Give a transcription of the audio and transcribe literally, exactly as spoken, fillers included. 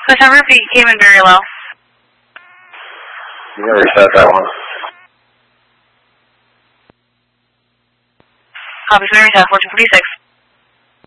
September peak came in very low. You can reset that one. Copy, reset, fourteen forty-six.